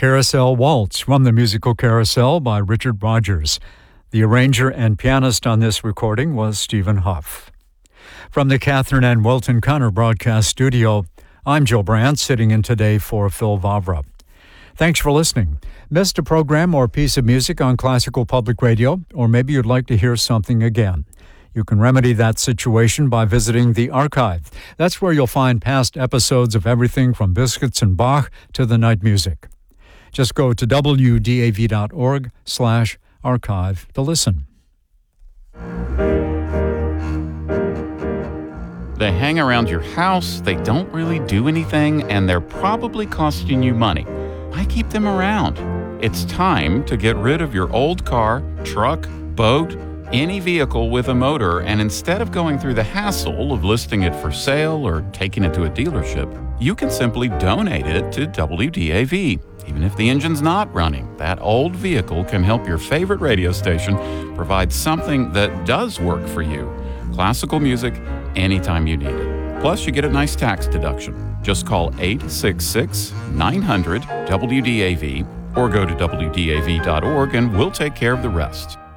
Carousel Waltz from the musical Carousel by Richard Rodgers. The arranger and pianist on this recording was Stephen Huff. From the Catherine and Wilton Connor Broadcast Studio, I'm Joe Brandt, sitting in today for Phil Vavra. Thanks for listening. Missed a program or piece of music on Classical Public Radio, or maybe you'd like to hear something again. You can remedy that situation by visiting the archive. That's where you'll find past episodes of everything from Biscuits and Bach to the night music. Just go to wdav.org/archive to listen. They hang around your house, they don't really do anything, and they're probably costing you money. Why keep them around? It's time to get rid of your old car, truck, boat, any vehicle with a motor, and instead of going through the hassle of listing it for sale or taking it to a dealership, you can simply donate it to WDAV. Even if the engine's not running, that old vehicle can help your favorite radio station provide something that does work for you. Classical music anytime you need it. Plus, you get a nice tax deduction. Just call 866-900-WDAV or go to WDAV.org and we'll take care of the rest.